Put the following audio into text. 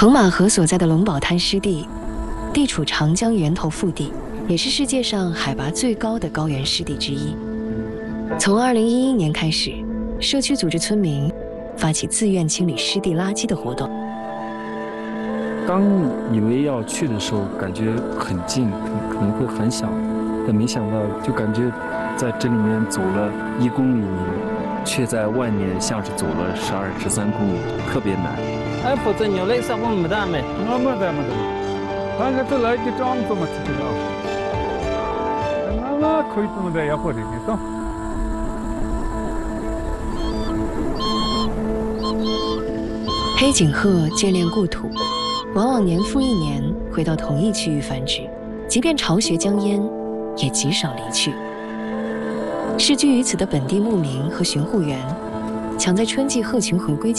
彭马河所在的龙宝滩湿地，地处长江源头腹地，也是世界上海拔最高的高原湿地之一。从2011年开始，社区组织村民发起自愿清理湿地垃圾的活动。 刚以为要去的时候，感觉很近，可能会很小，但没想到就感觉在这里面走了1公里，却在外面像是走了12、13公里，特别难。 哎，否则牛类上我没得没。 没得。他这来就装这么吃的。那可以这么的要活的呢， 黑颈鹤眷恋故土，往往年复一年回到同一区域繁殖，即便巢穴将淹，也极少离去。世居于此的本地牧民和巡护员，抢在春季鹤群回归